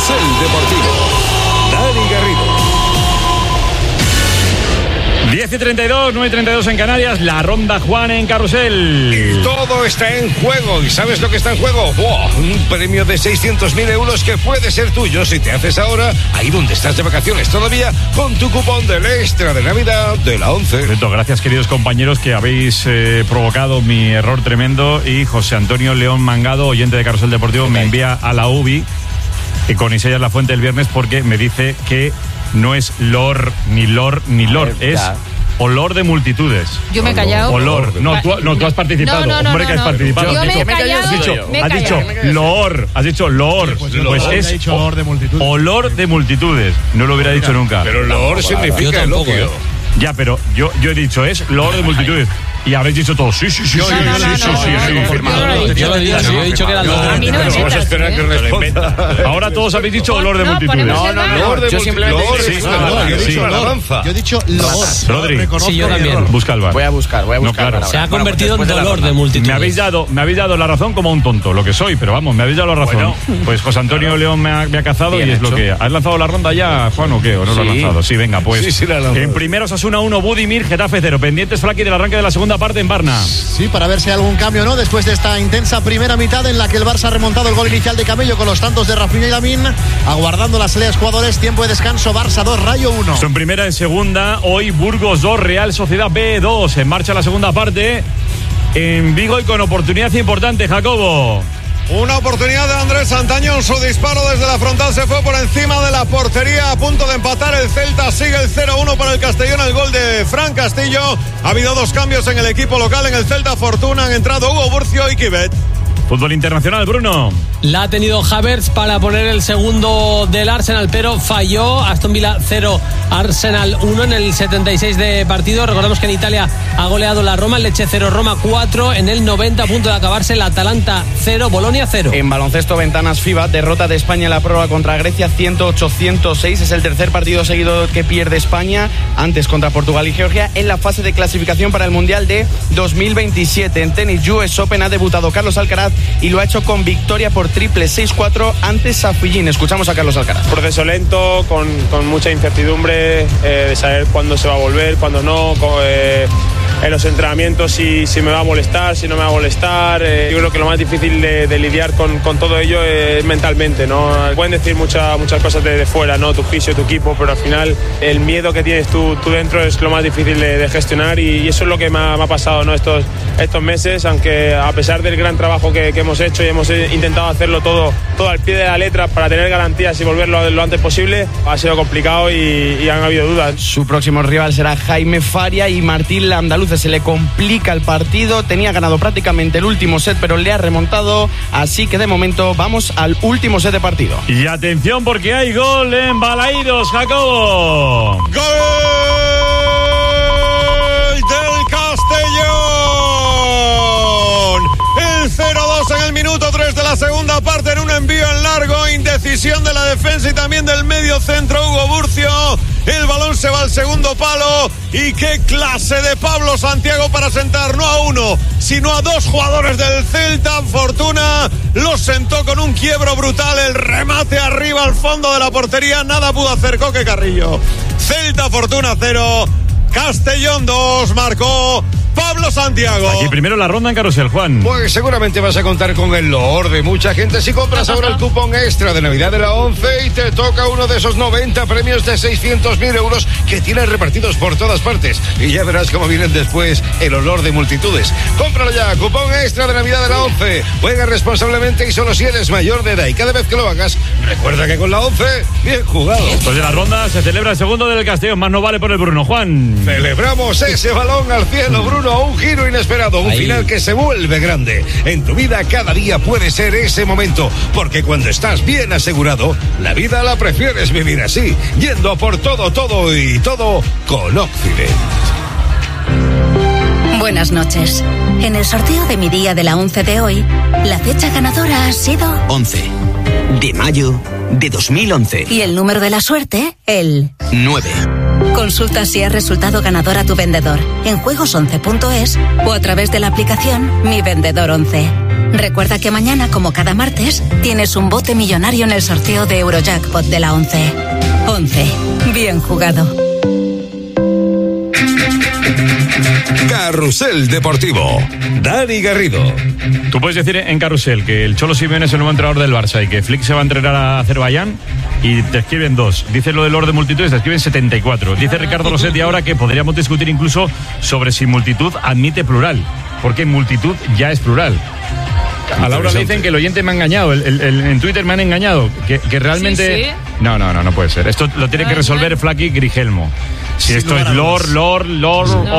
Carrusel Deportivo. Dani Garrido. 10:32, 9:32 en Canarias, la ronda Juan en Carrusel. Y todo está en juego. ¿Y sabes lo que está en juego? ¡Wow! Un premio de 600.000 euros que puede ser tuyo si te haces ahora, ahí donde estás de vacaciones todavía, con tu cupón del extra de Navidad de la 11. Perfecto, gracias queridos compañeros que habéis provocado mi error tremendo. Y José Antonio León Mangado, oyente de Carrusel Deportivo, me envía a la UBI y con Isaías La Fuente el viernes porque me dice que no es lor, es olor de multitudes. Yo me he callado. Olor. No, tú has participado. No, Hombre, que has participado. Yo me he callado. Has dicho loor. Has dicho loor. Pues es dicho olor de multitudes. Olor de multitudes. No lo hubiera dicho nunca. Pero loor significa elogio. Ya, pero yo he dicho es loor de multitudes. Y habéis dicho todos, sí. Yo lo he dicho que era loor. A mí no me Vamos a esperar que responda. Ahora todos habéis dicho olor de multitudes. No, yo simplemente Yo he dicho loor. Rodri, sí, yo también. Busca el bar. Voy a buscar. No, claro. Se ha convertido en dolor de multitudes. Me habéis dado la razón como un tonto, lo que soy, pero vamos, me habéis dado la razón. Pues José Antonio León me ha cazado y es lo que... ¿Has lanzado la ronda ya, Juan, o qué? ¿O no lo has lanzado? Sí, venga, pues. Sí, la he lanzado. En primero Osasuna 1, Budimir, Getafe 0. Pendientes, Flaqui, del arranque de la segunda parte en Barna. Sí, para ver si hay algún cambio o no después de esta intensa primera mitad en la que el Barça ha remontado el gol inicial de Camello con los tantos de Rafinha y Lamín, aguardando las salidas jugadores. Tiempo de descanso, Barça 2, Rayo 1. En primera, en segunda, hoy Burgos 2, Real Sociedad B 2. En marcha la segunda parte en Vigo y con oportunidad importante, Jacobo. Una oportunidad de Andrés Santañón, su disparo desde la frontal se fue por encima de la portería, a punto de empatar el Celta, sigue el 0-1 para el Castellón, el gol de Fran Castillo. Ha habido dos cambios en el equipo local, en el Celta Fortuna han entrado Hugo Burcio y Kibet. Fútbol internacional, Bruno. La ha tenido Havertz para poner el segundo del Arsenal, pero falló. Aston Villa 0, Arsenal 1 en el 76 de partido. Recordamos que en Italia ha goleado la Roma, el Lecce 0, Roma 4 en el 90, a punto de acabarse el Atalanta 0, Bolonia 0. En baloncesto, ventanas FIBA, derrota de España en la prórroga contra Grecia 108-106. Es el tercer partido seguido que pierde España, antes contra Portugal y Georgia, en la fase de clasificación para el Mundial de 2027. En tenis, US Open ha debutado Carlos Alcaraz y lo ha hecho con victoria por triple 6-4 ante Safillín. Escuchamos a Carlos Alcaraz. Proceso lento, con mucha incertidumbre de saber cuándo se va a volver, cuándo no, en los entrenamientos si me va a molestar, si no me va a molestar. Yo creo que lo más difícil de lidiar con todo ello es mentalmente, ¿no? Pueden decir muchas cosas de fuera, ¿no? Tu fisio, tu equipo, pero al final el miedo que tienes tú dentro es lo más difícil de gestionar y eso es lo que me ha pasado, ¿no? Estos meses, aunque a pesar del gran trabajo que hemos hecho y hemos intentado hacerlo todo al pie de la letra para tener garantías y volverlo lo antes posible, ha sido complicado y han habido dudas. Su próximo rival será Jaime Faria y Martín Landaluce. Se le complica el partido, tenía ganado prácticamente el último set, pero le ha remontado, así que de momento vamos al último set de partido. Y atención porque hay gol en Balaídos, Jacobo. ¡Gol del Castellón! El 0-2 en el minuto 3 de la segunda parte en un envío en largo, indecisión de la defensa y también del medio centro Hugo Burcio. El balón se va al segundo palo y qué clase de Pablo Santiago para sentar no a uno, sino a dos jugadores del Celta. Fortuna los sentó con un quiebro brutal, el remate arriba al fondo de la portería, nada pudo hacer Coque Carrillo. Celta Fortuna 0, Castellón 2, marcó Pablo Santiago. Aquí primero la ronda en Carrusel, Juan. Pues seguramente vas a contar con el loor de mucha gente si compras ahora el cupón extra de Navidad de la 11 y te toca uno de esos 90 premios de 600.000 euros que tienes repartidos por todas partes. Y ya verás cómo vienen después el olor de multitudes. Cómpralo ya, cupón extra de Navidad de la 11. Juega responsablemente y solo si eres mayor de edad. Y cada vez que lo hagas, recuerda que con la 11, bien jugado. Pues de la ronda se celebra el segundo del Castellón. Más no vale por el Bruno, Juan. Celebramos ese balón al cielo, Bruno. Un giro inesperado, un final que se vuelve grande. En tu vida cada día puede ser ese momento, porque cuando estás bien asegurado, la vida la prefieres vivir así, yendo a por todo con Occident. Buenas noches. En el sorteo de mi día de la 11 de hoy, la fecha ganadora ha sido 11 de mayo de 2011. Y el número de la suerte, el 9. Consulta si has resultado ganador a tu vendedor en juegos11.es o a través de la aplicación Mi Vendedor 11. Recuerda que mañana, como cada martes, tienes un bote millonario en el sorteo de Eurojackpot de la 11. 11. Bien jugado. Carrusel Deportivo. Dani Garrido. Tú puedes decir en Carrusel que el Cholo Simeone es el nuevo entrenador del Barça y que Flick se va a entrenar a Azerbaiyán y te escriben 2. Dice lo del orden de multitudes, te escriben 74. Dice Ricardo Rossetti ahora que podríamos discutir incluso sobre si multitud admite plural, porque multitud ya es plural. A Laura le dicen que el oyente me ha engañado, en Twitter me han engañado, que realmente... Sí. No puede ser. Esto lo tiene que resolver Flaky Grigelmo. Si esto es Lord, Una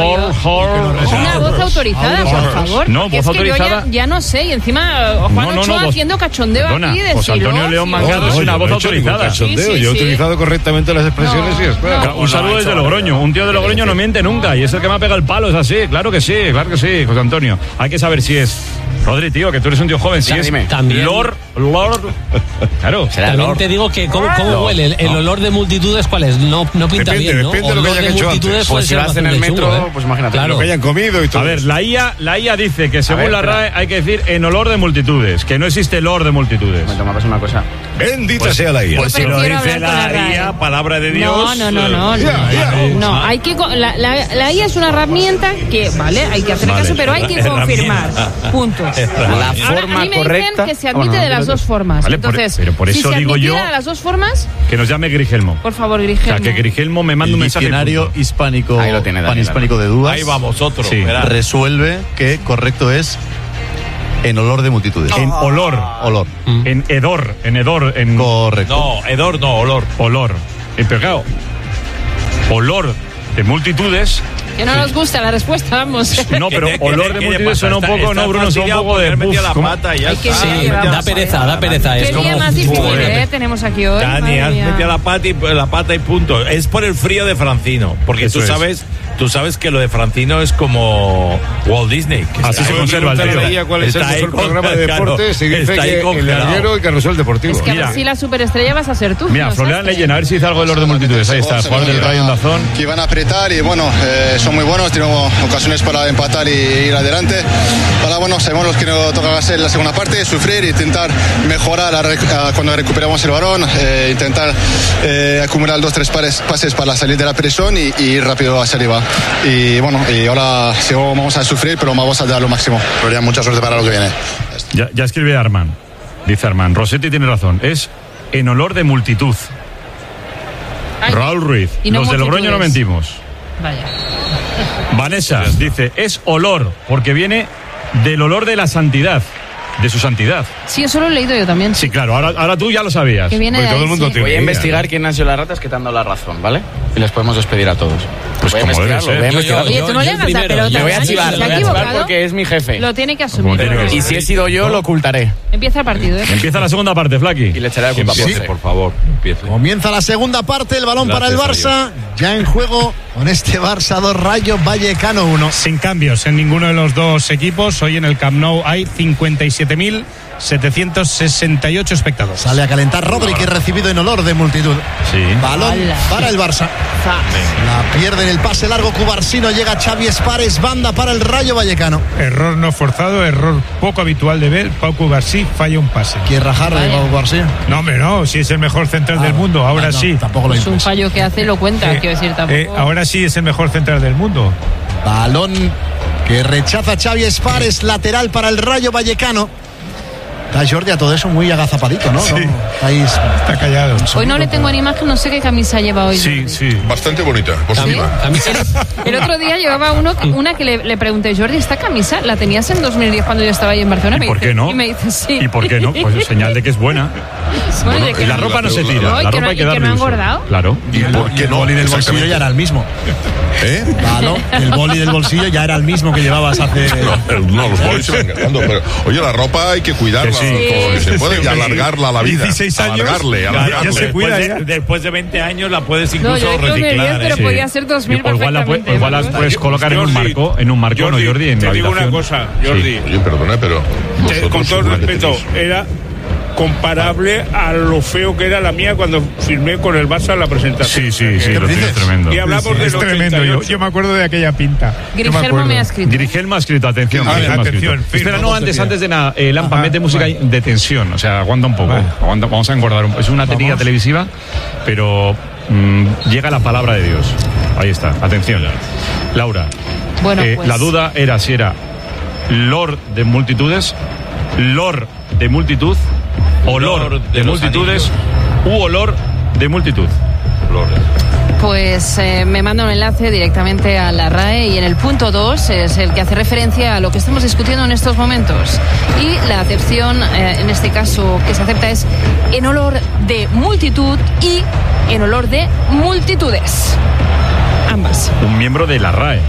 voz autorizada, por favor. No, porque voz es que autorizada. Yo ya no sé, y encima Juan Ochoa haciendo cachondeo aquí de José Antonio León Mangado es una voz autorizada. Yo he utilizado correctamente las expresiones y espera. Claro, un saludo desde Logroño. Un tío de Logroño no miente nunca y es el que me ha pegado el palo, es así. Claro que sí, José Antonio. Hay que saber si es Rodri, tío, que tú eres un tío joven. Si es También. Lord. Claro. También te digo que cómo huele el olor de multitudes, ¿cuál es? No pinta Depende, bien, ¿no? depende de lo que Olor hayan de hecho multitudes antes. puede Pues si ser vas en el bastante metro, chungo, pues imagínate. Claro. Lo que hayan comido y todo. A ver, la IA dice que según A ver, la espera. RAE hay que decir en olor de multitudes, que no existe olor de multitudes. Me tomas una cosa. Bendita sea la IA. Pues si lo dice la IA, palabra de Dios. No, hay que la IA es una herramienta que, vale, hay que hacer caso, pero hay que confirmar. Punto. La Ahora, forma a mí me correcta. dicen que se admite de las dos formas. Vale, Entonces, pero por si eso se digo admitiera yo- de las dos formas, Que nos llame Grigelmo. por favor, O sea, Grigelmo. que Grigelmo me manda un mensaje. y Diccionario punto. hispánico, Ahí lo tiene, Daniel, panhispánico de dudas. Ahí vamos, otro. Sí. verá. Resuelve que correcto es en olor de multitudes. En olor. Olor. En hedor. Correcto. No, hedor no, olor. Olor. Pero claro, olor de multitudes. Que no nos gusta la respuesta, vamos. No, pero olor de multitudes suena un poco, no, Bruno, suena un poco de. Metí a la ¿cómo? pata y ya Hay que está. ver, Sí, vamos da pereza. Qué Es día como... más difícil, Joder. tenemos aquí hoy. Dani, madre has mía. metido la pata y punto. Es por el frío de Francino. Porque Eso es. tú sabes que lo de Francino es como Walt Disney. que Así está se ahí- conserva el tío. Veía cuál es el Está ahí mejor programa de claro, deportes y dice está ahí que el congelado. larguero y Carrusel Deportivo. Es que a Mira. ver si la superestrella vas a ser tú. Mira, no Florian sabes. Leyen, a ver si dice algo del olor de multitudes. Ahí está, el jugador del Rayo Ondazón. Que van a apretar y bueno, son muy buenos, tenemos ocasiones para empatar y ir adelante. Ahora bueno, sabemos lo que nos toca hacer en la segunda parte, sufrir e intentar mejorar cuando recuperamos el balón, intentar acumular 2-3 pases para salir de la presión y ir rápido hacia arriba. Y bueno, y ahora sí, vamos a sufrir, pero vamos a dar lo máximo. Florian, mucha suerte para lo que viene. Ya escribe Armand. Dice Armand. Rossetti tiene razón. Es en olor de multitud. Ay, Raúl Ruiz. y no Los de Logroño no multitudes. mentimos. Vaya. Vanessa dice, es olor, porque viene del olor de la santidad, de su santidad. Sí, eso lo he leído yo también. Sí, claro, ahora tú ya lo sabías. Que viene Porque de todo ahí, el mundo sí. tiene Voy a idea. investigar quién han sido las ratas que te han dado la razón, ¿vale? Y les podemos despedir a todos. Pues voy a como debe investigarlo, ser. voy a investigarlo. Oye, tú no le hagas la pelota. Le voy a Dani, chivar, si le se voy ha a chivar equivocado, porque es mi jefe. lo tiene que asumir. Como tiene que Y si he sido yo, lo ocultaré. Empieza el partido, ¿eh? Empieza la segunda parte, Flaky. Y le echaré la culpa a Sí. Ponce. Por favor, empiece. Comienza la segunda parte, el balón para el Gracias Barça. Ya en juego con este Barça 2, Rayo Vallecano 1. Sin cambios en ninguno de los dos equipos. Hoy en el Camp Nou hay 57.768 espectadores. Sale a calentar Rodri, que recibido en olor de multitud. Sí. Balón Ala. para el Barça. La pierde en el pase largo Cubarsino. Llega Xavi Espares, banda para el Rayo Vallecano. Error no forzado, error poco habitual de ver. Pau Cubarsí falla un pase. ¿Quiere rajar de Pau Cubarsí? No, hombre, no, si es el mejor central del mundo, ahora no, sí. Tampoco lo Es un impulsa. fallo que hace, lo cuenta, quiero decir, tampoco. Ahora sí es el mejor central del mundo. Balón que rechaza Xavi Espares, lateral para el Rayo Vallecano. Está Jordi a todo eso muy agazapadito, ¿no? Sí. No, estáis... Está callado. Hoy no le tengo en imagen, no sé qué camisa lleva hoy. Sí, sí. Bastante bonita, positiva. El otro día llevaba una que le pregunté, Jordi, ¿esta camisa la tenías en 2010 cuando yo estaba ahí en Barcelona? ¿Y por qué no? Y me dice, sí. ¿Y por qué no? Pues es señal de que es buena. Bueno, de que La ropa no se tira, No, y la que ropa no- hay que y que darle no ha uso. engordado. Claro. ¿Y por qué El no? boli del bolsillo ya era el mismo. ¿Eh? Claro, el boli del bolsillo ya era el mismo que llevabas hace... No, los bolis se van gastando, pero oye, la ropa hay que cuidarla Que sí. todo lo que se puede y Sí. alargarla a la vida. 16 años, Alargarle. ya se cuida, ya. Después de 20 años la puedes No, incluso yo creo que 10, reciclar. pero Sí. podía ser 2000 O igual la perfectamente. puedes colocar en un marco, ¿no, Jordi? En te la digo una habitación. cosa, Jordi. Oye, perdona, pero Con todo seguro que respeto, tenéis- comparable a lo feo que era la mía cuando firmé con el Barça la presentación. Sí, lo tienes tremendo. Y hablamos de es tremendo. Yo me acuerdo de aquella pinta. Grigelmo me ha escrito. Grigelmo ha escrito, atención. Espera, no, antes de nada, Lampa, mete música de tensión, o sea, aguanta un poco. Vamos a engordar un poco. Es una técnica televisiva, pero llega la palabra de Dios. Ahí está, atención. Laura, bueno, pues... la duda era si era Lord de multitudes, Lord de multitud, olor de multitudes u olor de multitud. Pues me manda un enlace directamente a la RAE y en el punto 2 es el que hace referencia a lo que estamos discutiendo en estos momentos. Y la acepción, en este caso, que se acepta es en olor de multitud y en olor de multitudes. Ambas. Un miembro de la RAE.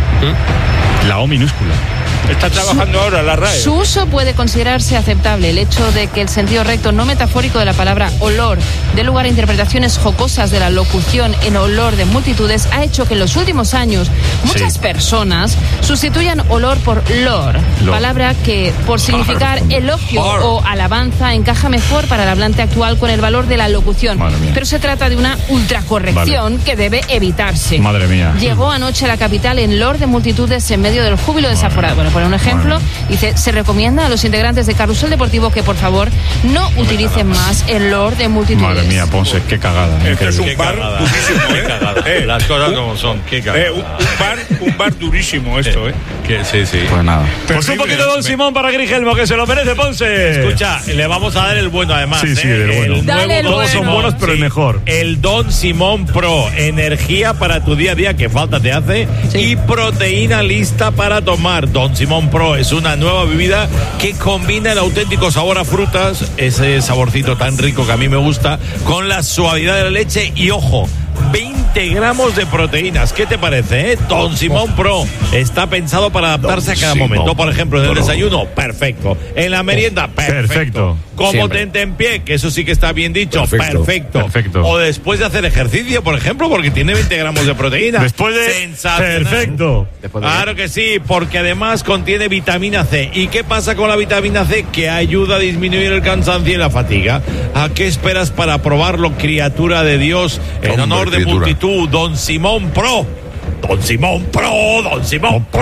La O minúscula. Está trabajando ahora la RAE. Su uso puede considerarse aceptable. El hecho de que el sentido recto no metafórico de la palabra olor dé lugar a interpretaciones jocosas de la locución en olor de multitudes ha hecho que en los últimos años muchas personas sustituyan olor por lor, palabra que por significar elogio o alabanza encaja mejor para el hablante actual con el valor de la locución. Pero se trata de una ultracorrección que debe evitarse. Madre mía. Llegó anoche a la capital en lor de multitudes en medio del júbilo desaforado. Bueno, por un ejemplo, dice, se recomienda a los integrantes de Carrusel Deportivo que por favor no utilicen más el lor de multitudes. Madre mía, Ponce, qué cagada. Este es un bar durísimo, Las cosas como son, qué cagada. Un bar durísimo esto, Sí. Pues nada. Pues un poquito Don Simón para Grigelmo, que se lo merece, Ponce. Escucha, le vamos a dar el bueno además. Sí, del bueno. Dale el Todos son buenos, pero el mejor. El Don Simón Pro, energía para tu día a día, que falta te hace, y proteína lista para tomar. Don Simón Pro es una nueva bebida que combina el auténtico sabor a frutas, ese saborcito tan rico que a mí me gusta, con la suavidad de la leche y, ojo, 20 gramos de proteínas. ¿Qué te parece, Don Simón Pro está pensado para adaptarse a cada momento. Por ejemplo, en el desayuno, perfecto. En la merienda, perfecto. Como tente en pie, que eso sí que está bien dicho, perfecto. O después de hacer ejercicio, por ejemplo, porque tiene 20 gramos de proteína. Después de... Sensacional. Perfecto. Claro que sí, porque además contiene vitamina C. ¿Y qué pasa con la vitamina C? Que ayuda a disminuir el cansancio y la fatiga. ¿A qué esperas para probarlo, criatura de Dios? En honor de multitud, Don Simón Pro. Don Simón Pro, Don Simón Pro.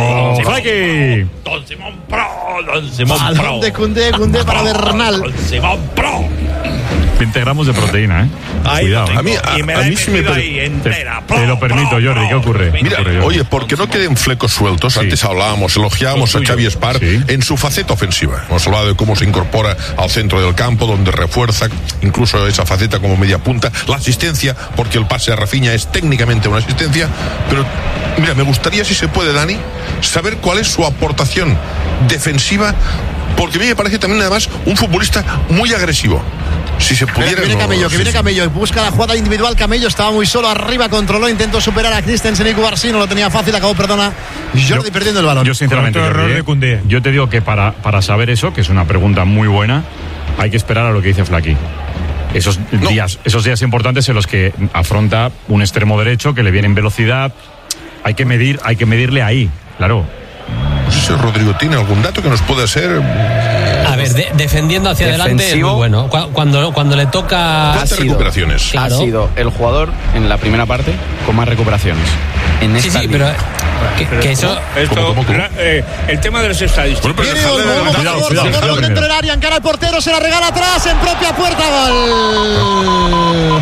Don Simón Pro, Don Simón Pro. Balón de Koundé para Bernal. Don Simón Pro. 20 gramos de proteína, Cuidado. A mí sí me entera. Te lo permito, Jordi. ¿Qué ocurre? Mira, oye, porque no queden flecos sueltos. Antes elogiábamos a Xavi Espar en su faceta ofensiva. Hemos hablado de cómo se incorpora al centro del campo, donde refuerza incluso esa faceta como media punta. La asistencia, porque el pase a Rafinha es técnicamente una asistencia. Pero, mira, me gustaría, si se puede, Dani, saber cuál es su aportación defensiva, porque a mí me parece también, además, un futbolista muy agresivo. Si se pudiera. Viene Camello, busca la jugada individual. Camello estaba muy solo arriba, controló, intentó superar a Christensen y Cubarsí, no lo tenía fácil, acabó, Jordi perdiendo el balón. Yo sinceramente, yo te digo que para saber eso, que es una pregunta muy buena, hay que esperar a lo que dice Flaky. Esos días importantes en los que afronta un extremo derecho que le viene en velocidad, hay que medirle ahí, claro. No sé si Rodrigo tiene algún dato que nos pueda ser. A ver, defendiendo hacia adelante es muy bueno. Cuando le toca. ¿Cuántas recuperaciones? Claro. Ha sido el jugador en la primera parte con más recuperaciones. En esta pero que eso. ¿Cómo? El tema de las estadísticas. Gol dentro del área, encara al portero, se la regala atrás en propia puerta. Gol.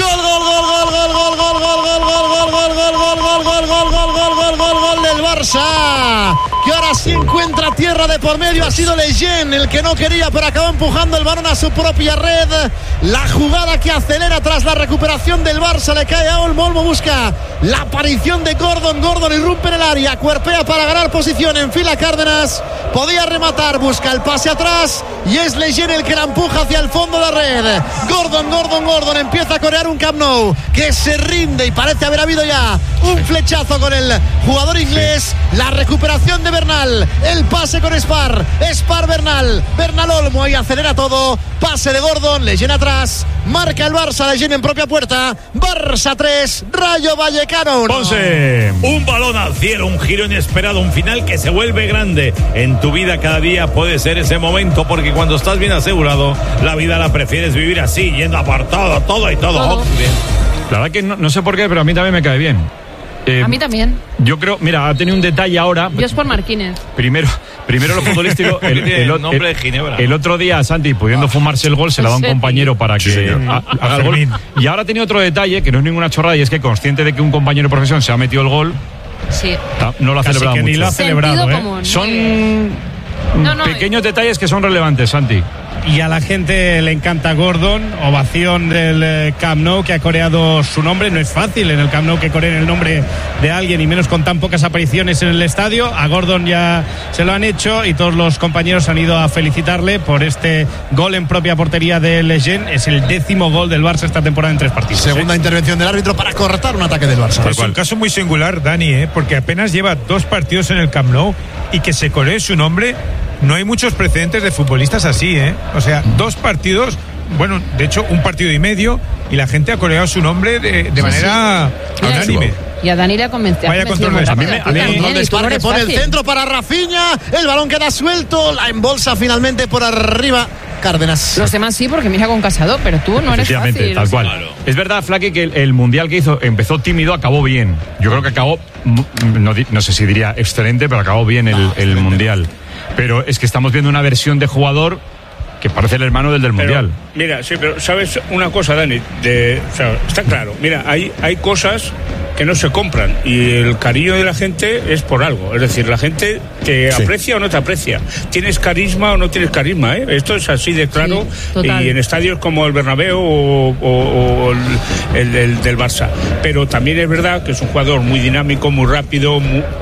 Gol del Barça, que ahora sí encuentra tierra de por medio. Ha sido Leyen el que no quería, pero acabó empujando el balón a su propia red. La jugada que acelera tras la recuperación del Barça, le cae a Olmo. Busca la aparición de Gordon irrumpe en el área, cuerpea para ganar posición, enfila Cárdenas, podía rematar, busca el pase atrás y es Leyen el que la empuja hacia el fondo de la red. Gordon empieza a corear un Camp Nou que se rinde y parece haber habido ya un flechazo con el jugador inglés. La recuperación de Bernal, el pase pase con Spar Bernal Olmo, ahí acelera todo, pase de Gordon, Leyen atrás, marca el Barça, Leyen en propia puerta, Barça 3, Rayo Vallecano 1. Ponce. Un balón al cielo, un giro inesperado, un final que se vuelve grande. En tu vida cada día puede ser ese momento, porque cuando estás bien asegurado, la vida la prefieres vivir así, yendo apartado, todo y todo. Oh, bien. La verdad que no sé por qué, pero a mí también me cae bien. A mí también. Yo creo, mira, ha tenido un detalle ahora. Yo es por Marquínez. Primero lo futbolístico. Nombre de Ginebra. El otro día, Santi, pudiendo fumarse el gol, se lo da un compañero para que haga el gol. Y ahora ha tenido otro detalle, que no es ninguna chorrada, y es que consciente de que un compañero de profesión se ha metido el gol, sí, no lo ha celebrado que mucho. ni lo ha celebrado, Son pequeños detalles que son relevantes, Santi. Y a la gente le encanta Gordon, ovación del Camp Nou, que ha coreado su nombre. No es fácil en el Camp Nou que coreen el nombre de alguien, y menos con tan pocas apariciones en el estadio. A Gordon ya se lo han hecho y todos los compañeros han ido a felicitarle por este gol en propia portería de Leyen. Es el 10º gol del Barça esta temporada en 3 partidos. Segunda intervención del árbitro para cortar un ataque del Barça. Es un caso muy singular, Dani, porque apenas lleva 2 partidos en el Camp Nou y que se coree su nombre. No hay muchos precedentes de futbolistas así, O sea, 2 partidos, bueno, de hecho, 1 partido y medio, y la gente ha coreado su nombre de manera unánime. Y a Dani le ha convencido. Vaya control de Dispara que pone el centro para Rafinha, el balón queda suelto, la embolsa finalmente por arriba Cárdenas. Los demás sí, porque mira con Casado, pero tú no eres fácil. Tal cual. Claro. Es verdad, Flaky, que el mundial que hizo empezó tímido, acabó bien. Yo creo que acabó, no sé si diría excelente, pero acabó bien el mundial. Pero es que estamos viendo una versión de jugador que parece el hermano del mundial. Mira, sí, pero ¿sabes una cosa, Dani? Está claro. Mira, hay cosas que no se compran, y el cariño de la gente es por algo. Es decir, la gente te aprecia o no te aprecia. Tienes carisma o no tienes carisma, Esto es así de claro. Sí, y en estadios como el Bernabéu o el del Barça. Pero también es verdad que es un jugador muy dinámico, muy rápido,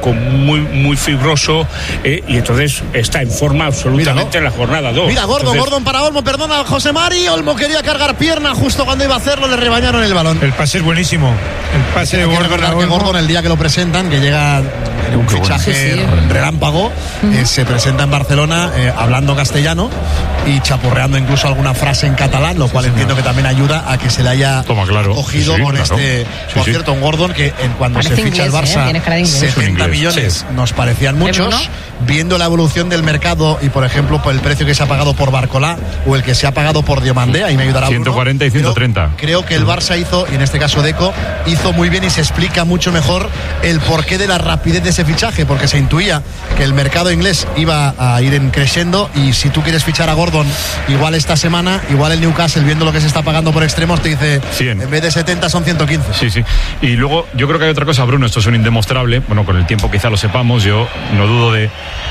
muy fibroso, y entonces está en forma absolutamente en la jornada 2. Mira, Gordon para Olmo, perdona José Mari. Olmo quería cargar pierna, justo cuando iba a hacerlo le rebañaron el balón. El pase es buenísimo. El pase de Gordon. Recordar que Gordon, el día que lo presentan, que llega en un fichaje relámpago, se presenta en Barcelona hablando castellano y chapurreando incluso alguna frase en catalán, lo cual entiendo que también ayuda a que se le haya cogido con este. Por cierto, un Gordon que cuando se ficha el Barça, 70 millones nos parecían muchos. Viendo la evolución del mercado y, por ejemplo, por el precio que se ha pagado por Barcolá o el que se ha pagado por Diomandé, ahí me ayudará 140 y 130. Creo que el Barça hizo, y en este caso Deco, hizo muy bien, y se explica mucho mejor el porqué de la rapidez de ese fichaje, porque se intuía que el mercado inglés iba a ir creciendo, y si tú quieres fichar a Gordon igual esta semana, igual el Newcastle, viendo lo que se está pagando por extremos, te dice 100. En vez de 70 son 115. Sí. Y luego yo creo que hay otra cosa, Bruno, esto es un indemostrable, bueno, con el tiempo quizá lo sepamos, yo no dudo de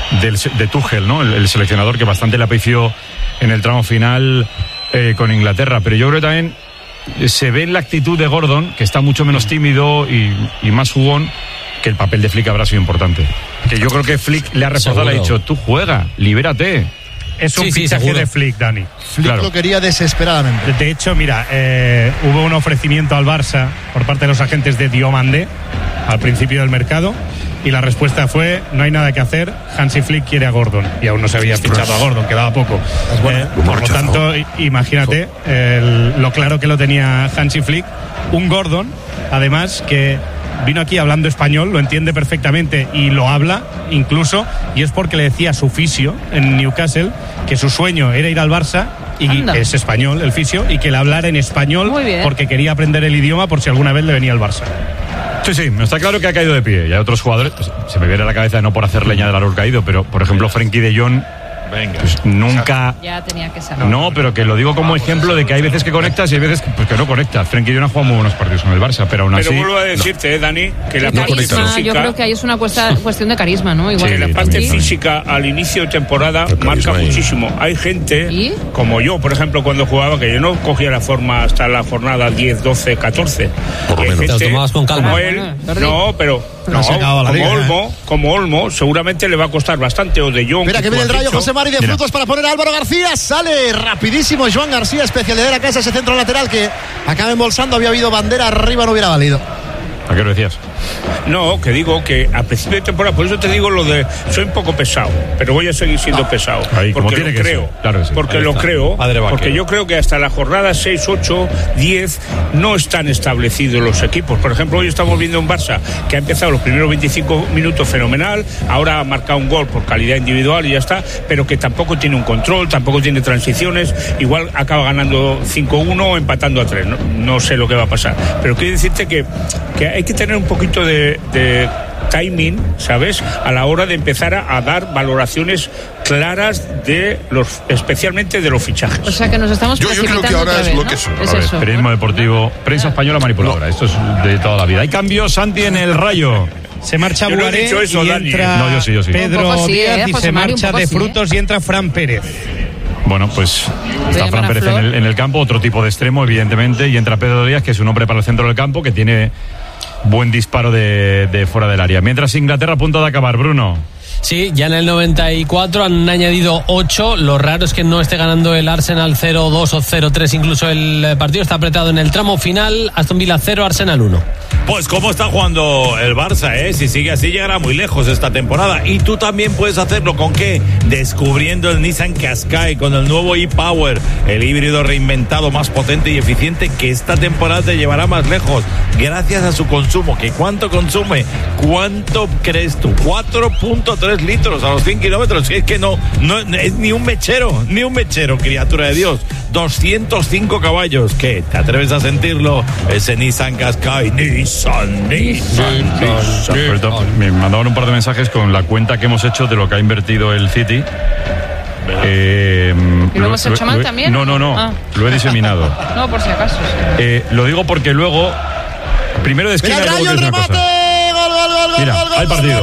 Tuchel, ¿no? El seleccionador, que bastante le apreció en el tramo final con Inglaterra, pero yo creo que también se ve en la actitud de Gordon, que está mucho menos tímido y más jugón, que el papel de Flick habrá sido importante. Que yo creo que Flick le ha reforzado, le ha dicho, tú juega, libérate. Es un fichaje de Flick, Dani. Flick lo quería desesperadamente. De hecho, mira, hubo un ofrecimiento al Barça por parte de los agentes de Diomandé al principio del mercado, y la respuesta fue: no hay nada que hacer, Hansi Flick quiere a Gordon, y aún no se había fichado a Gordon, quedaba poco. Por lo tanto, imagínate lo claro que lo tenía Hansi Flick. Un Gordon, además, que vino aquí hablando español, lo entiende perfectamente y lo habla incluso, y es porque le decía a su fisio en Newcastle que su sueño era ir al Barça, y es español el fisio, y que le hablara en español porque quería aprender el idioma por si alguna vez le venía al Barça. Sí, está claro que ha caído de pie. Y hay otros jugadores, pues, se me viene a la cabeza, no por hacer leña del árbol caído, pero por ejemplo Frenkie de Jong, pues nunca. Ya tenía que saber. No, pero que lo digo como ejemplo de que hay veces que conectas y hay veces que no conectas. Frenkie de Jong ha jugado muy buenos partidos con el Barça, pero aún así. Pero vuelvo a decirte, Dani, que la parte física. Yo creo que ahí es una cuestión de carisma, ¿no? Igual que la parte física al inicio de temporada marca muchísimo. Hay gente, como yo, por ejemplo, cuando jugaba, que yo no cogía la forma hasta la jornada 10, 12, 14. Por lo menos. Te lo tomabas con calma. Como él, como Olmo, seguramente le va a costar bastante, o de Jong. Mira que viene el Rayo, José Mari, de frutos para poner a Álvaro García. Sale rapidísimo Joan García, especialidad de la casa, ese centro lateral que acaba embolsando. Había habido bandera arriba, no hubiera valido. ¿A qué lo decías? No, que digo que a principio de temporada, por eso te digo lo de soy un poco pesado, pero voy a seguir siendo pesado. Ahí, porque lo creo. Claro que sí. Porque lo creo. Porque yo creo que hasta la jornada 6, 8, 10 no están establecidos los equipos. Por ejemplo, hoy estamos viendo un Barça que ha empezado los primeros 25 minutos fenomenal, ahora ha marcado un gol por calidad individual y ya está, pero que tampoco tiene un control, tampoco tiene transiciones, igual acaba ganando 5-1 o empatando a 3. No sé lo que va a pasar. Pero quiero decirte que hay que tener un poquito de timing, ¿sabes? A la hora de empezar a dar valoraciones claras especialmente de los fichajes. O sea que nos estamos precipitando. Yo creo que ahora es lo que es. Eso. Periodismo deportivo, prensa española manipuladora. Esto es de toda la vida. Hay cambios, Santi, en el Rayo. Se marcha Buaré y entra No, yo sí. Pedro Díaz y se marcha de Frutos y entra Fran Pérez. Bueno, pues está Fran Pérez en el campo, otro tipo de extremo, evidentemente, y entra Pedro Díaz, que es un hombre para el centro del campo, que tiene buen disparo de fuera del área. Mientras Inglaterra a punto de acabar, Bruno. Sí, ya en el 94 han añadido 8. Lo raro es que no esté ganando el Arsenal 0-2 o 0-3. Incluso el partido está apretado en el tramo final. Aston Villa 0, Arsenal 1. Pues cómo está jugando el Barça, Si sigue así llegará muy lejos esta temporada. Y tú también puedes hacerlo. ¿Con qué? Descubriendo el Nissan Qashqai con el nuevo e-Power, el híbrido reinventado más potente y eficiente que esta temporada te llevará más lejos. Gracias a su consumo. ¿Que cuánto consume? ¿Cuánto crees tú? 4.3 litros a los 100 kilómetros. Es que no es ni un mechero, criatura de Dios. 205 caballos. ¿Qué? ¿Te atreves a sentirlo? Ese Nissan Qashqai. Nissan. Me mandaban un par de mensajes con la cuenta que hemos hecho de lo que ha invertido el City. ¿Y lo hemos hecho mal también? No. Lo he diseminado. No, por si acaso. Lo digo porque luego, primero de esquina, luego que es una cosa. Mira, hay partido.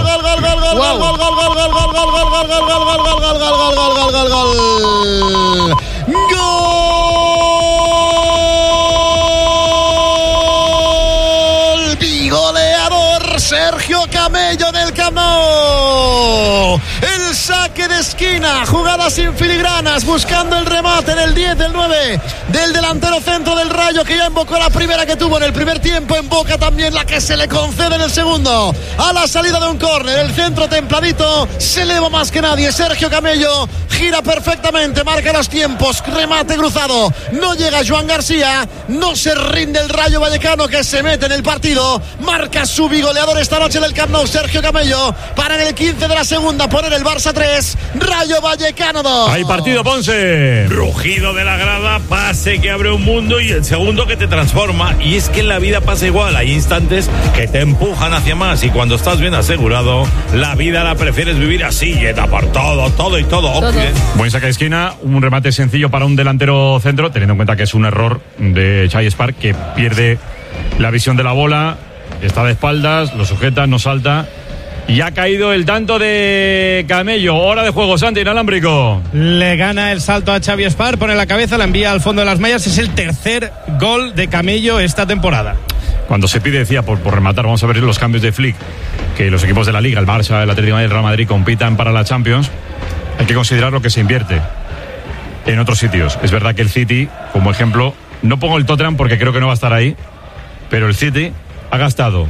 Goleador Sergio Camello en el Camp Nou. El saque de esquina, jugada sin filigranas, buscando el remate en el 10 del 9 del delantero centro del Rayo, que ya invocó la primera que tuvo en el primer tiempo, invoca también la que se le concede en el segundo. A la salida de un córner, el centro templadito, se eleva más que nadie. Sergio Camello gira perfectamente, marca los tiempos, remate cruzado, no llega Joan García, no se rinde el Rayo Vallecano, que se mete en el partido, marca su bigoleador esta noche del Camp Nou, Sergio Camello, para en el 15 de la segunda poner el Barça 3, Rayo Vallecano 2. Hay partido, Ponce. Rugido de la grada, pase que abre un mundo y el segundo que te transforma. Y es que en la vida pasa igual, hay instantes que te empujan hacia más, y cuando estás bien asegurado, la vida la prefieres vivir así, llena por todo. Buen saque de esquina, un remate sencillo para un delantero centro, teniendo en cuenta que es un error de Chai Spark, que pierde la visión de la bola, está de espaldas, lo sujeta, no salta. Y ha caído el tanto de Camello. Hora de juego, Santi, inalámbrico. Le gana el salto a Xavi Espar, pone la cabeza, la envía al fondo de las mallas. Es el tercer gol de Camello esta temporada. Cuando se pide, decía, por rematar, vamos a ver los cambios de Flick, que los equipos de la Liga, el Barça, el Atlético de Madrid, el Real Madrid, compitan para la Champions. Hay que considerar lo que se invierte en otros sitios. Es verdad que el City, como ejemplo, no pongo el Tottenham porque creo que no va a estar ahí, pero el City ha gastado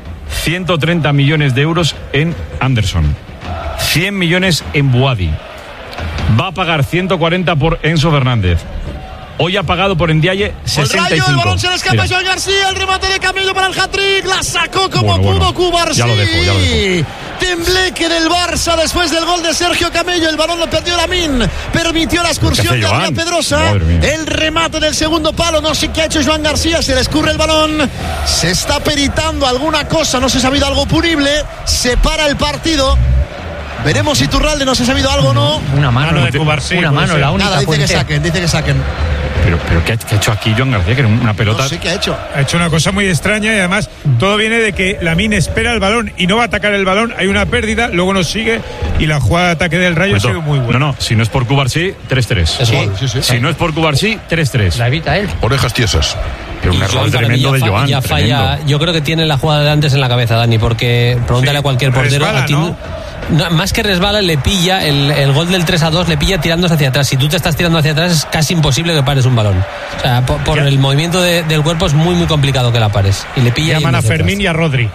130 millones de euros en Anderson, 100 millones en Buadi, va a pagar 140 por Enzo Fernández. Hoy ha pagado por Ndiaye 65. El balón se le escapa a Joan García, el remate de Camello para el hat-trick, la sacó como pudo Cubarsí. Ya lo dejo. Tembleque del Barça después del gol de Sergio Camello, el balón lo perdió Lamine, permitió la excursión de Adrián Pedrosa, el remate del segundo palo, no sé qué ha hecho Joan García, se le escurre el balón, se está peritando alguna cosa, no se ha sabido algo punible, se para el partido. Veremos si Turralde no se ha sabido algo o no. Una mano de Cubarsí. Una mano, la única. Nada, dice que saquen. Pero ¿qué ha hecho aquí Joan García? Que era una pelota. No sé qué ha hecho. Ha hecho una cosa muy extraña y además todo viene de que Lamine espera el balón y no va a atacar el balón. Hay una pérdida, luego nos sigue y la jugada de ataque del Rayo ha sido muy buena. No, si no es por Cubarsí, 3-3. Sí. Si no es por Cubarsí, 3-3. La evita él. Orejas tiesas. Pero un error tremendo de Joan. Ya falla. Yo creo que tiene la jugada de antes en la cabeza, Dani, porque pregúntale a cualquier portero. Resbala, No, más que resbala, le pilla el gol del 3-2, le pilla tirándose hacia atrás. Si tú te estás tirando hacia atrás, es casi imposible que pares un balón. O sea, por el movimiento del cuerpo es muy, muy complicado que la pares. Y le pilla. Llaman a Fermín y a Rodri.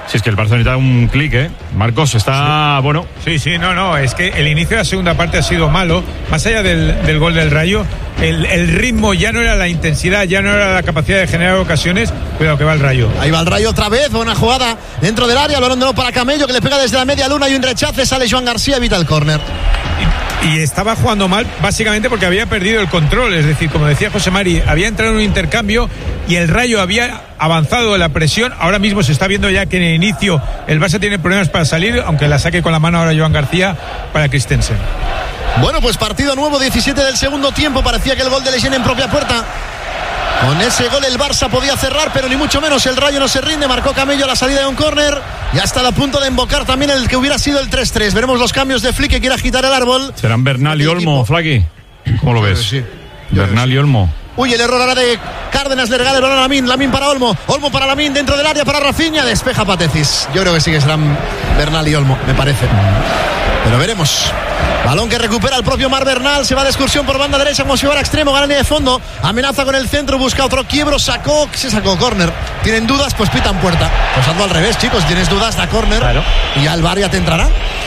Si es que el Barça necesita un clic, ¿eh? Marcos está, sí. Bueno. Sí, no, es que el inicio de la segunda parte ha sido malo. Más allá del gol del Rayo, el ritmo ya no era la intensidad, ya no era la capacidad de generar ocasiones. Cuidado que va el Rayo. Ahí va el Rayo otra vez, buena jugada dentro del área, el balón de nuevo para Camello, que le pega desde la media luna y un rechace, sale Joan García, evita el córner. Y estaba jugando mal básicamente porque había perdido el control, es decir, como decía José Mari, había entrado en un intercambio y el Rayo había avanzado en la presión. Ahora mismo se está viendo ya que en el inicio el Barça tiene problemas para salir, aunque la saque con la mano ahora Joan García para Christensen. Bueno, pues partido nuevo, 17 del segundo tiempo, parecía que el gol de Leyen en propia puerta. Con ese gol el Barça podía cerrar, pero ni mucho menos el Rayo no se rinde. Marcó Camello a la salida de un córner y hasta a punto de invocar también el que hubiera sido el 3-3. Veremos los cambios de Flick, que quiere agitar el árbol. ¿Serán Bernal y Olmo, Flaqui? ¿Cómo lo ves? Sí. Bernal y Olmo. Uy, el error ahora de Cárdenas, le regala el balón a Lamín para Olmo para Lamín, dentro del área para Rafinha, despeja Patecis. Yo creo que sí que serán Bernal y Olmo, me parece. Pero veremos. Balón que recupera el propio Mar Bernal, se va de excursión por banda derecha como si fuera extremo, gana línea de fondo, amenaza con el centro, busca otro quiebro, sacó córner. ¿Tienen dudas? Pues pitan puerta. Pues ando al revés, chicos, ¿tienes dudas? Da córner. Claro. Y ya el VAR ya te entrará.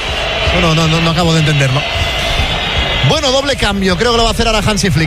No acabo de entenderlo. Bueno, doble cambio, creo que lo va a hacer ahora Hansi Flick.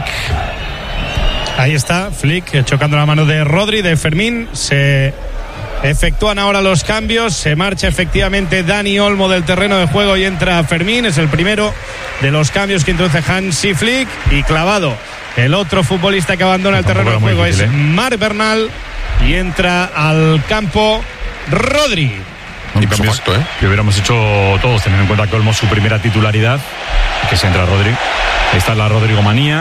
Ahí está Flick chocando la mano de Rodri, de Fermín. Se efectúan ahora los cambios. Se marcha efectivamente Dani Olmo del terreno de juego y entra Fermín. Es el primero de los cambios que introduce Hansi Flick. Y clavado el otro futbolista que abandona el terreno de juego es Marc Bernal. Y entra al campo Rodri. Y cambios que hubiéramos hecho todos, teniendo en cuenta que Olmo su primera titularidad, que se entra Rodri. Ahí está la Rodrigomanía.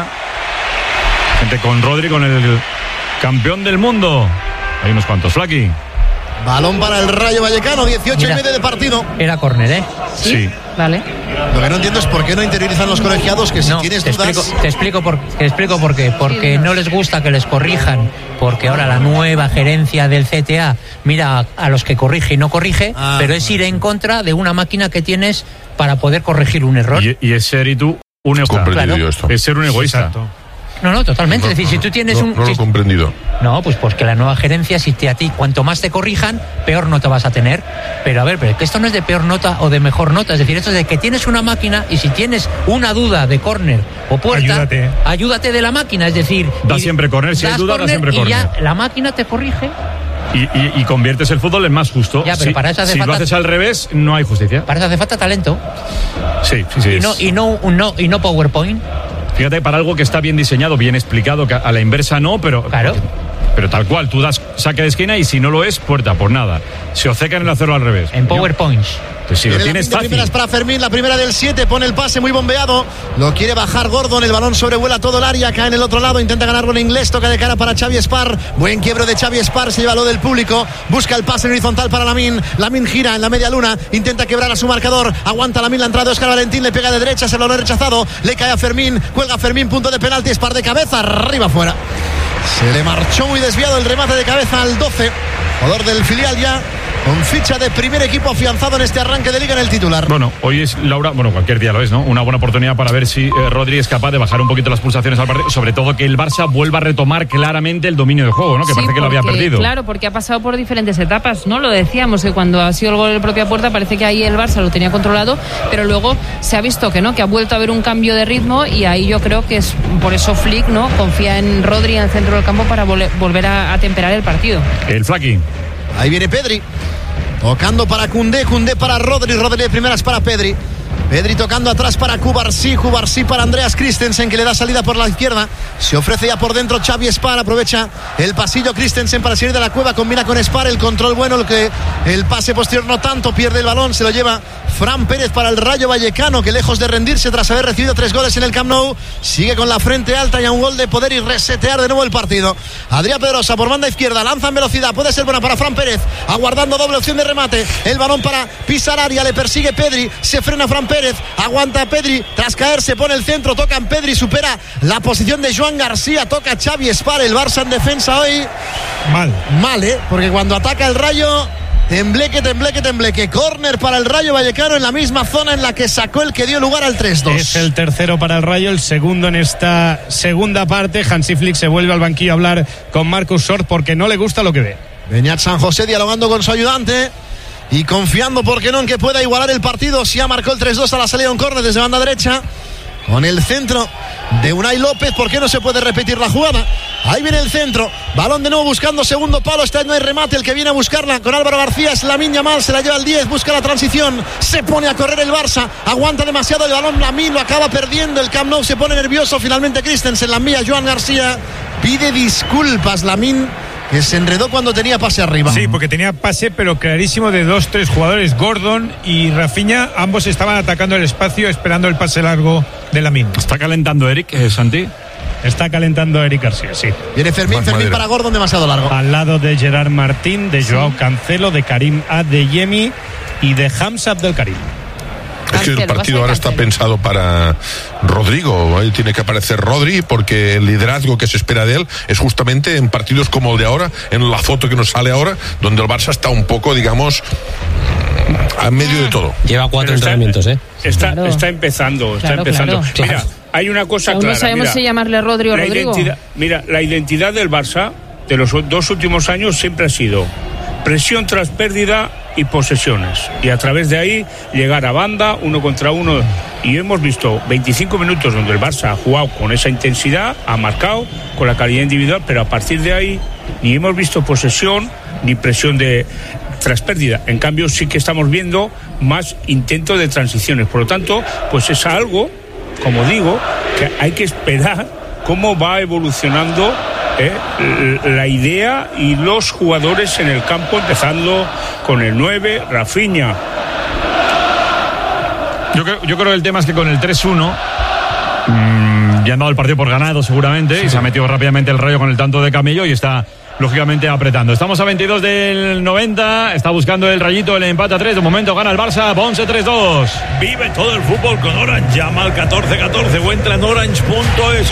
Gente con Rodri, con el campeón del mundo. Hay unos cuantos, Flaqui. Balón para el Rayo Vallecano, 18 y medio de partido. Era córner, ¿eh? Sí. Vale. Lo que no entiendo es por qué no interiorizan los colegiados que si tienes dudas... Te explico por qué. Porque no les gusta que les corrijan. Porque ahora la nueva gerencia del CTA mira a los que corrige y no corrige, pero es ir en contra de una máquina que tienes para poder corregir un error. Y es ser un egoísta. Claro. Es ser un egoísta. Exacto. No, totalmente. Es decir, si tú tienes No lo he comprendido. No, pues porque la nueva gerencia, si a ti cuanto más te corrijan, peor nota vas a tener. Pero a ver, pero que esto no es de peor nota o de mejor nota. Es decir, esto es de que tienes una máquina y si tienes una duda de córner o puerta, ayúdate de la máquina. Es decir, da siempre córner. Si hay duda, da siempre córner. Y ya la máquina te corrige. Y conviertes el fútbol en más justo. Ya, pero para eso hace si falta... lo haces al revés, no hay justicia. Para eso hace falta talento. Sí. Y no PowerPoint. Fíjate, para algo que está bien diseñado, bien explicado, que a la inversa no, pero... Claro. Pero tal cual, tú das saque de esquina y si no lo es, puerta, por nada. Se obcecan en hacerlo al revés. En PowerPoint. Pues si lo tienes fácil. Primeras para Fermín, la primera del 7, pone el pase muy bombeado, lo quiere bajar Gordon, el balón sobrevuela todo el área, cae en el otro lado, intenta ganar con inglés, toca de cara para Xavi Espar, buen quiebro de Xavi Espar, se lleva lo del público, busca el pase en horizontal para Lamín gira en la media luna, intenta quebrar a su marcador, aguanta Lamín la entrada de Óscar Valentín, le pega de derecha, se lo ha rechazado, le cae a Fermín, cuelga Fermín, punto de penalti, Espar de cabeza, arriba fuera. Se le marchó muy desviado el remate de cabeza al 12, jugador del filial ya con ficha de primer equipo afianzado en este arranque de liga en el titular. Bueno, hoy es, Laura, cualquier día lo es, ¿no? Una buena oportunidad para ver si Rodri es capaz de bajar un poquito las pulsaciones al partido, sobre todo que el Barça vuelva a retomar claramente el dominio del juego, ¿no? Que parece que lo había perdido. Claro, porque ha pasado por diferentes etapas, ¿no? Lo decíamos, que cuando ha sido el gol de propia puerta parece que ahí el Barça lo tenía controlado, pero luego se ha visto que no, que ha vuelto a haber un cambio de ritmo y ahí yo creo que es por eso Flick, ¿no? Confía en Rodri en el centro del campo para volver a temperar el partido. El Flaqui. Ahí viene Pedri. Tocando para Koundé para Rodri de primeras para Pedri tocando atrás para Cubarsí para Andreas Christensen, que le da salida por la izquierda, se ofrece ya por dentro Xavi Espar, aprovecha el pasillo Christensen para salir de la cueva, combina con Espar, el control bueno, el pase posterior no tanto, pierde el balón, se lo lleva Fran Pérez para el Rayo Vallecano, que lejos de rendirse tras haber recibido 3 goles en el Camp Nou, sigue con la frente alta y a un gol de poder y resetear de nuevo el partido. Adrián Pedrosa por banda izquierda, lanza en velocidad, puede ser buena para Fran Pérez, aguardando doble opción de remate, el balón para pisar área, le persigue Pedri, se frena Fran Pérez, aguanta Pedri, tras caer se pone el centro, toca en Pedri, supera la posición de Joan García, toca Xavi Espar, el Barça en defensa hoy mal, porque cuando ataca el Rayo tembleque, córner para el Rayo Vallecano en la misma zona en la que sacó el que dio lugar al 3-2. Es el tercero para el Rayo, el segundo en esta segunda parte. Hansi Flick se vuelve al banquillo a hablar con Marcus Short porque no le gusta lo que ve. Beñat San José dialogando con su ayudante. y confiando, ¿por qué no?, en que pueda igualar el partido. Si ya marcó el 3-2 a la salida de un córner desde banda derecha, con el centro de Unai López. ¿Por qué no se puede repetir la jugada? Ahí viene el centro, balón de nuevo buscando segundo palo. Esta vez no hay remate, el que viene a buscarla con Álvaro García es Lamine Yamal, se la lleva al 10, busca la transición, se pone a correr el Barça, aguanta demasiado el balón Lamine, lo acaba perdiendo, el Camp Nou se pone nervioso, finalmente Christensen la envía a Joan García, pide disculpas Lamine, que se enredó cuando tenía pase arriba. Sí, porque tenía pase, pero clarísimo, de 2-3 jugadores, Gordon y Rafinha. Ambos estaban atacando el espacio, esperando el pase largo de Lamine. ¿Está calentando Eric, Santi? Está calentando Eric García, sí. Viene Fermín para Gordon, demasiado largo. Al lado de Gerard Martín, de Joao Cancelo, de Karim Adeyemi y de Hamza Abdelkarim. Es que el partido ahora está pensado para Rodrigo. Ahí tiene que aparecer Rodri, porque el liderazgo que se espera de él es justamente en partidos como el de ahora, en la foto que nos sale ahora, donde el Barça está un poco, digamos, a medio de todo. Lleva 4 entrenamientos, ¿eh? Está empezando. Mira, hay una cosa aún clara. No sabemos si llamarle Rodri o Rodrigo. La identidad del Barça de los 2 últimos años siempre ha sido presión tras pérdida y posesiones, y a través de ahí llegar a banda, 1 contra 1, y hemos visto 25 minutos donde el Barça ha jugado con esa intensidad, ha marcado con la calidad individual, pero a partir de ahí ni hemos visto posesión ni presión tras pérdida. En cambio sí que estamos viendo más intentos de transiciones, por lo tanto pues es algo, como digo, que hay que esperar cómo va evolucionando la idea y los jugadores en el campo, empezando con el 9, Rafinha. Yo creo que el tema es que con el 3-1 ya han dado el partido por ganado seguramente, y se ha metido rápidamente el Rayo con el tanto de Camello y está lógicamente apretando. Estamos a 22 del 90, está buscando el Rayito el empate a 3, de momento gana el Barça, Ponce 3-2. Vive todo el fútbol con Orange, llama al 1414 o entra en orange.es.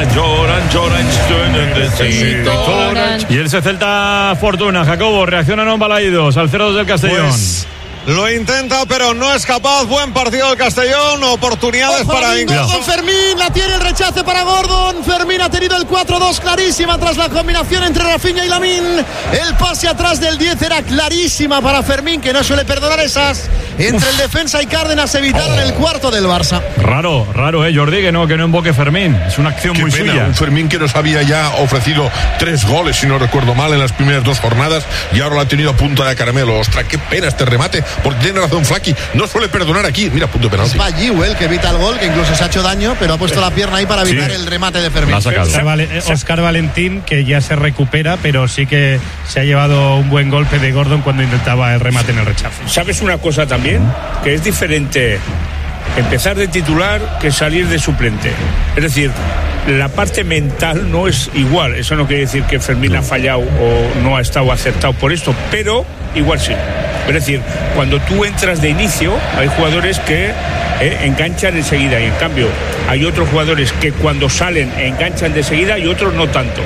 Orange. Y el Celta Fortuna, Jacobo, reacciona no balaídos al 0-2 del Castellón. Pues lo intenta, pero no es capaz. Buen partido del Castellón, oportunidades para Gordon. Fermín, la tiene el rechace para Gordon. Fermín ha tenido el 4-2 clarísima tras la combinación entre Rafinha y Lamine. El pase atrás del 10 era clarísima para Fermín, que no suele perdonar esas. Entre el defensa y Cárdenas evitaron el cuarto del Barça. Raro, Jordi, que no invoque Fermín. Es una acción muy suya. Un Fermín que nos había ya ofrecido 3 goles, si no recuerdo mal, en las primeras 2 jornadas, y ahora lo ha tenido a punta de caramelo. Ostras, qué pena este remate, porque tiene razón Flaky, no suele perdonar aquí. Mira, punto de penalti. Es Giwell que evita el gol, que incluso se ha hecho daño, pero ha puesto la pierna ahí para evitar el remate de Fermín. Óscar Valentín, que ya se recupera, pero sí que se ha llevado un buen golpe de Gordon cuando intentaba el remate en el rechazo. ¿Sabes una cosa también? Que es diferente empezar de titular que salir de suplente. Es decir, la parte mental no es igual. Eso no quiere decir que Fermín ha fallado o no ha estado acertado por esto, pero igual sí. Es decir, cuando tú entras de inicio, hay jugadores que enganchan enseguida, y en cambio hay otros jugadores que cuando salen enganchan de seguida y otros no tanto.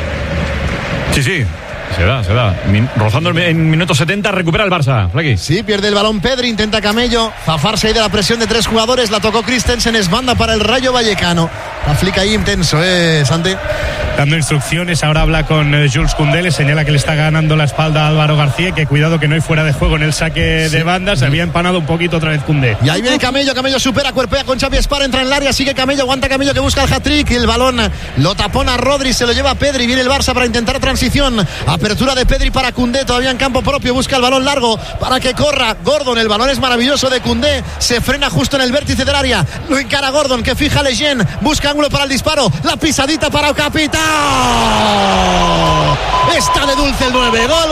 Sí. Se da. Rozando en minuto 70, recupera el Barça. Flaky. Sí, pierde el balón Pedri, intenta Camello zafarse ahí de la presión de 3 jugadores. La tocó Christensen, es banda para el Rayo Vallecano. La flica ahí intenso, Santi. Dando instrucciones, ahora habla con Jules Koundé, le señala que le está ganando la espalda a Álvaro García, que cuidado que no hay fuera de juego en el saque de banda. Se había empanado un poquito otra vez Koundé. Y ahí viene Camello supera, cuerpea con Xavi Espar, entra en el área, sigue Camello, aguanta Camello que busca el hat-trick, y el balón lo tapona Rodri, se lo lleva a Pedri, viene el Barça para intentar transición, apertura de Pedri para Koundé, todavía en campo propio, busca el balón largo para que corra Gordon, el balón es maravilloso de Koundé, se frena justo en el vértice del área, lo encara Gordon, que fija a Lejeune, busca ángulo para el disparo, la pisadita para el capitán. Está de dulce el 9. Gol.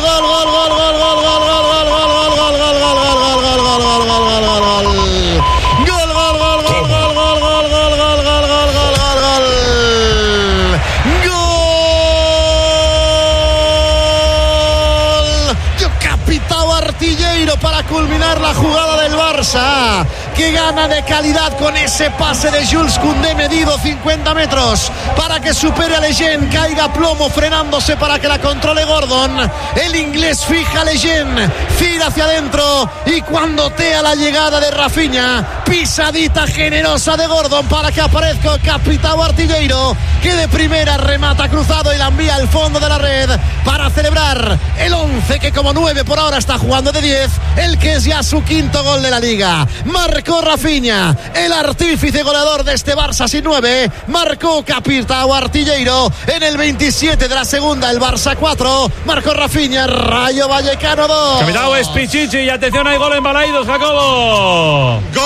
Capitão Artilheiro para culminar la jugada del Barça, que gana de calidad con ese pase de Jules Koundé medido 50 metros para que supere a Lejeune, caiga a plomo frenándose para que la controle Gordon. El inglés fija a Lejeune, gira hacia adentro y cuando tea la llegada de Rafinha, pisadita generosa de Gordon para que aparezca el Capitão Artilheiro, que de primera remata cruzado y la envía envía al fondo de la red para celebrar el 11 que como 9 por ahora está jugando de 10, el que es ya su quinto gol de la liga. Marcó Rafinha, el artífice goleador de este Barça sin 9, marcó Capitao Artilleiro en el 27 de la segunda, el Barça 4, marcó Rafinha, Rayo Vallecano 2. Capitao es Pichichi y atención, hay gol en Balaidos, Jacobo. ¡Gol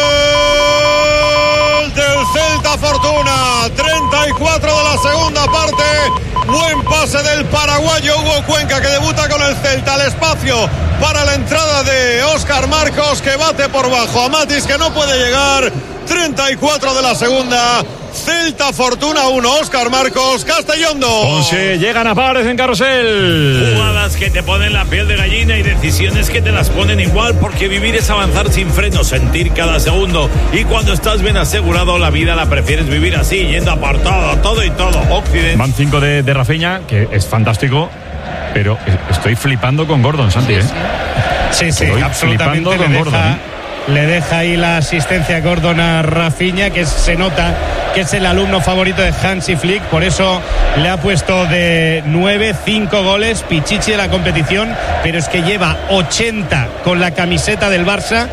del Celta Fortuna! 34 de la segunda parte. Buen pase del paraguayo Hugo Cuenca, que debuta con el Celta. Al espacio para la entrada de Óscar Marcos, que bate por bajo a Matis, que no puede llegar. 34 de la segunda. Celta Fortuna 1, Óscar Marcos, Castellón 2. 11, llegan a pares en Carrusel. Jugadas que te ponen la piel de gallina y decisiones que te las ponen igual, porque vivir es avanzar sin freno, sentir cada segundo, y cuando estás bien asegurado la vida la prefieres vivir así, yendo apartado, todo y todo. Occidente. Van 5 de Rafinha, que es fantástico, pero estoy flipando con Gordon, Santi, ¿eh? Sí, estoy absolutamente flipando con Gordon. Le deja ahí la asistencia Gordon a Rafinha, que se nota que es el alumno favorito de Hansi Flick, por eso le ha puesto de 9, 5 goles, Pichichi de la competición, pero es que lleva 80 con la camiseta del Barça,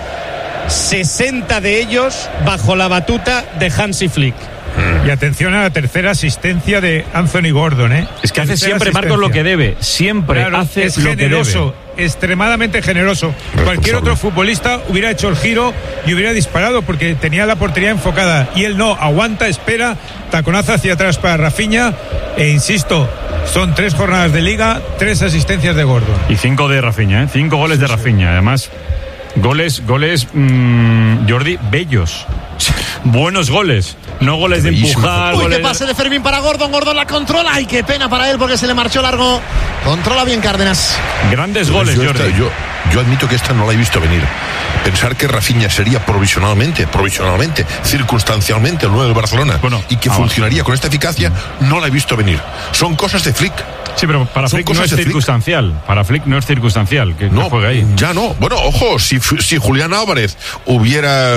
60 de ellos bajo la batuta de Hansi Flick. Y atención a la tercera asistencia de Anthony Gordon, ¿eh? Es que hace Tercera siempre, Marcos, lo que debe. Siempre hace es lo generoso, que debe. Extremadamente generoso. Cualquier otro futbolista hubiera hecho el giro y hubiera disparado porque tenía la portería enfocada. Y él no, aguanta, espera, taconazo hacia atrás para Rafinha. E insisto, son 3 jornadas de liga, 3 asistencias de Gordon. Y 5 de Rafinha, ¿eh? 5 goles de Rafinha. Además, goles, Jordi, bellos. Buenos goles. No goles de empujar. Uy, goles... qué pase de Fermín para Gordon. Gordon la controla. Ay, qué pena para él porque se le marchó largo. Controla bien Cárdenas. Grandes goles, Jordi. Yo admito que esta no la he visto venir. Pensar que Rafinha sería provisionalmente, circunstancialmente el 9 del Barcelona, y que funcionaría con esta eficacia, no la he visto venir. Son cosas de Flick. Sí, pero para Flick no es circunstancial. Para Flick no es circunstancial que no juegue ahí. Ya no. Bueno, ojo, si Julián Álvarez hubiera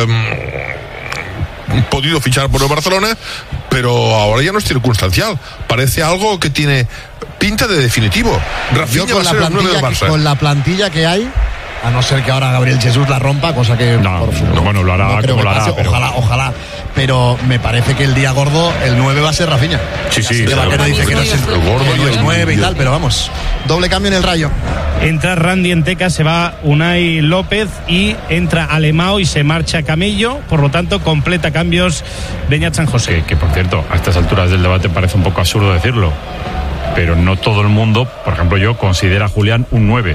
podido fichar por el Barcelona, pero ahora ya no es circunstancial. Parece algo que tiene pinta de definitivo. Rafinha va a ser el 9 del Barça. Con la plantilla que hay, a no ser que ahora Gabriel Jesús la rompa, cosa que bueno, lo hará como lo hará, pero... ojalá, pero me parece que el día gordo el 9 va a ser Rafinha. Sí, Vaquero dice que no es el gordo, no es 9 y tal, pero vamos, doble cambio en el Rayo. Entra Randy Enteca, se va Unai López y entra Alemão y se marcha Camello, por lo tanto completa cambios Beñat San José. Que por cierto, a estas alturas del debate parece un poco absurdo decirlo, pero no todo el mundo, por ejemplo yo, considera a Julián un 9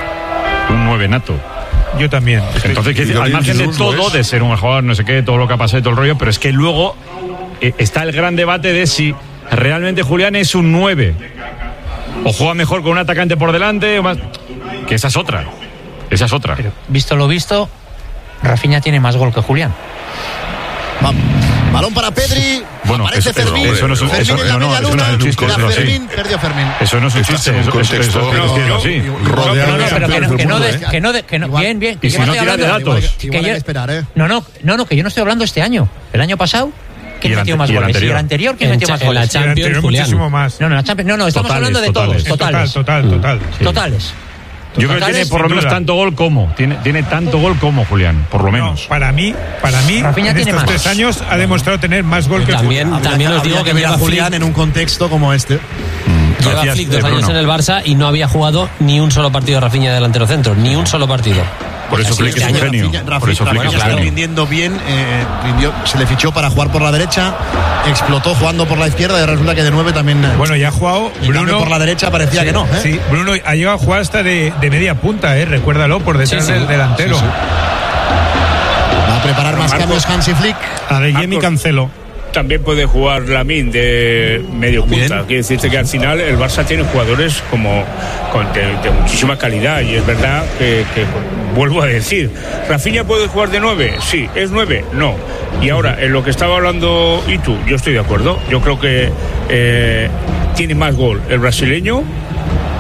nato. Yo también. Entonces, al margen de todo, de ser un jugador, no sé qué, todo lo que ha pasado y todo el rollo, pero es que luego está el gran debate de si realmente Julián es un 9 o juega mejor con un atacante por delante, o más, que esa es otra. Pero, visto lo visto, Rafinha tiene más gol que Julián. Balón para Pedri. Bueno, aparece Fermín. Eso no es un chiste. Fermín, perdió Fermín. Eso no es un chiste. Bien. Y si no tira de datos. No, que yo no estoy hablando este año. El año pasado, ¿quién metió más goles? ¿Y el anterior quién metió más goles? La Champions, muchísimo más. No, estamos hablando de todos. Totales. Yo creo que tiene por lo menos tanto gol como. Tiene tanto gol como Julián, por lo menos. Para mí en estos 3 años ha demostrado tener más gol que Julián. También os digo que ver a Julián en un contexto como este. Lleva Flick 2 años en el Barça y no había jugado ni un solo partido de Rafinha de delantero centro. Ni un solo partido. Por eso Flick es un genio. Rafinha está rindiendo bien. Se le fichó para jugar por la derecha. Explotó jugando por la izquierda y resulta que de 9 también. Bueno, ya ha jugado Bruno por la derecha, parecía que no. Sí, Bruno ha llegado a jugar hasta de media punta, recuérdalo, por detrás del delantero. Sí. Va a preparar más cambios Hansi Flick. Adeyemi Cancelo. También puede jugar Lamine de medio punta. Quiere decirte que al final el Barça tiene jugadores de muchísima calidad, y es verdad que vuelvo a decir, ¿Rafinha puede jugar de 9? Sí. ¿Es 9? No. Y ahora, en lo que estaba hablando Itu, yo estoy de acuerdo. Yo creo que tiene más gol el brasileño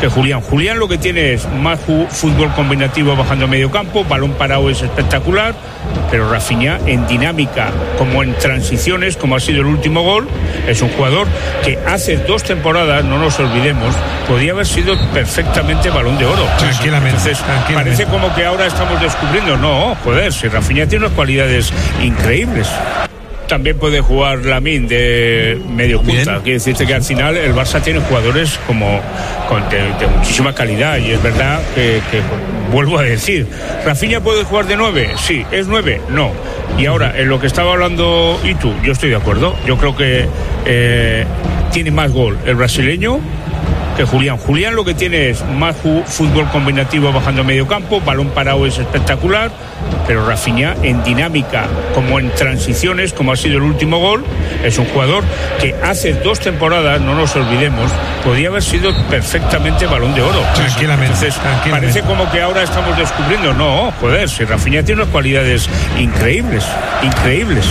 que Julián. Julián lo que tiene es más fútbol combinativo bajando a medio campo, balón parado es espectacular, pero Rafinha en dinámica, como en transiciones, como ha sido el último gol, es un jugador que hace 2 temporadas, no nos olvidemos, podía haber sido perfectamente Balón de Oro. Tranquilamente. Entonces, parece como que ahora estamos descubriendo, no, joder, si Rafinha tiene unas cualidades increíbles. También puede jugar Lamine de medio punta. Quiere decirte que al final el Barça tiene jugadores de muchísima calidad, y es verdad que vuelvo a decir, ¿Rafinha puede jugar de 9? Sí. ¿Es 9? No. Y ahora, en lo que estaba hablando Itu, yo estoy de acuerdo. Yo creo que tiene más gol el brasileño que Julián. Julián lo que tiene es más fútbol combinativo bajando a medio campo, balón parado es espectacular, pero Rafinha en dinámica, como en transiciones, como ha sido el último gol, es un jugador que hace 2 temporadas, no nos olvidemos, podía haber sido perfectamente Balón de Oro. Tranquilamente. Entonces, parece como que ahora estamos descubriendo, no, joder, si Rafinha tiene unas cualidades increíbles.